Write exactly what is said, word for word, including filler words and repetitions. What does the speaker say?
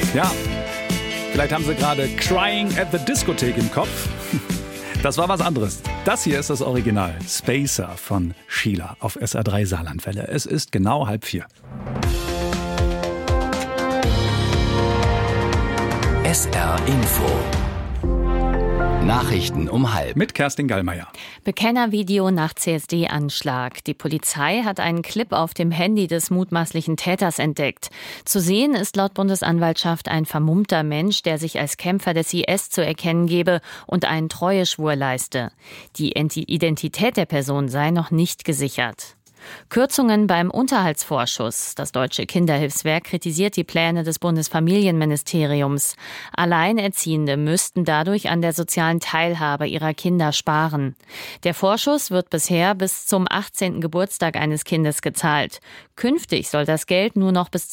Ja, vielleicht haben Sie gerade Crying at the Discotheque im Kopf. Das war was anderes. Das hier ist das Original. Spacer von Sheila auf S R drei Saarlandwelle. Es ist genau halb vier. S R Info. Nachrichten um halb. Mit Kerstin Gallmeier. Bekennervideo nach C S D-Anschlag. Die Polizei hat einen Clip auf dem Handy des mutmaßlichen Täters entdeckt. Zu sehen ist laut Bundesanwaltschaft ein vermummter Mensch, der sich als Kämpfer des I S zu erkennen gebe und einen Treueschwur leiste. Die Identität der Person sei noch nicht gesichert. Kürzungen beim Unterhaltsvorschuss. Das Deutsche Kinderhilfswerk kritisiert die Pläne des Bundesfamilienministeriums. Alleinerziehende müssten dadurch an der sozialen Teilhabe ihrer Kinder sparen. Der Vorschuss wird bisher bis zum achtzehnten Geburtstag eines Kindes gezahlt. Künftig soll das Geld nur noch bis